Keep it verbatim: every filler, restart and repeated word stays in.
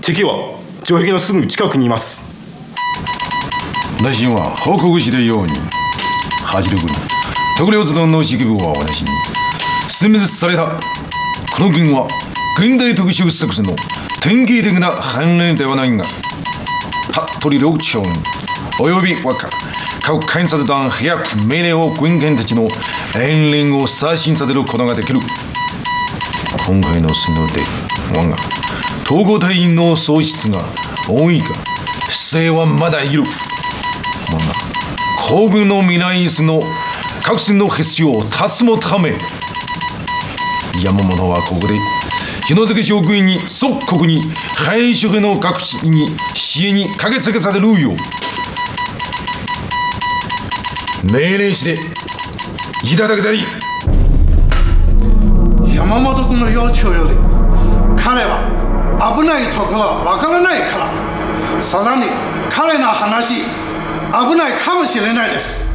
敵は城壁のすぐ近くにいます。 大臣は報告してように、八六軍特領図の指揮部は私に殲滅された。この軍は現代特殊作戦の典型的な反乱ではないが、服部緑長および若各検察団早く命令を軍犬たちの援連を刷新させることができる。今回の戦闘で我が統合隊員の喪失が多いが、不正はまだいる。我が皇軍の未来椅子の各戦の必要を足すもため、山本はここで日野崎将軍に即刻に敗色の各地に支援に駆けつけさせるよう命令していただきたい。 山本君の要求より彼は危ないところは分からないから、さらに彼の話危ないかもしれないです。